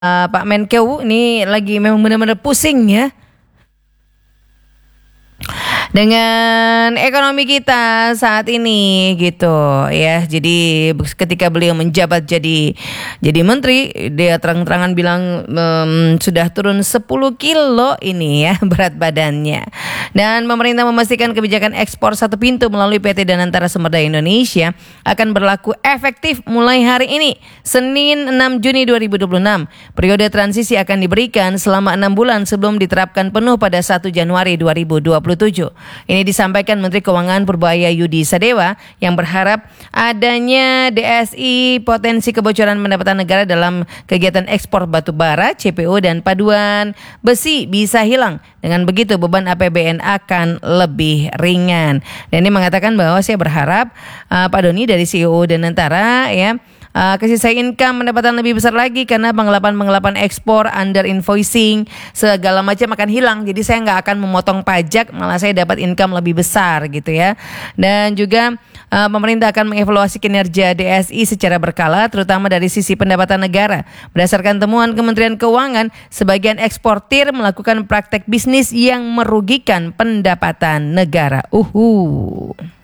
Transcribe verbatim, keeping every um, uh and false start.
uh, Pak Menkeu ini lagi memang benar-benar pusing ya dengan ekonomi kita saat ini gitu ya. Jadi ketika beliau menjabat jadi jadi menteri, dia terang-terangan bilang um, sudah turun sepuluh kilo ini ya berat badannya. Dan pemerintah memastikan kebijakan ekspor satu pintu melalui P T Danantara Sumber Daya Indonesia akan berlaku efektif mulai hari ini, Senin enam Juni dua ribu dua puluh enam. Periode transisi akan diberikan selama enam bulan sebelum diterapkan penuh pada satu Januari dua ribu dua puluh tujuh. Ini disampaikan Menteri Keuangan Purbaya Yudi Sadewa yang berharap adanya D S I potensi kebocoran pendapatan negara dalam kegiatan ekspor batu bara, C P O dan paduan besi bisa hilang. Dengan begitu beban A P B N akan lebih ringan. Dan ini mengatakan bahwa saya berharap uh, Pak Doni dari C E O Danantara ya Uh, kasih saya income pendapatan lebih besar lagi karena penggelapan-penggelapan ekspor, under invoicing, segala macam akan hilang. Jadi saya nggak akan memotong pajak, malah saya dapat income lebih besar gitu ya. Dan juga uh, pemerintah akan mengevaluasi kinerja D S I secara berkala, terutama dari sisi pendapatan negara. Berdasarkan temuan Kementerian Keuangan, sebagian eksportir melakukan praktek bisnis yang merugikan pendapatan negara. Uhu.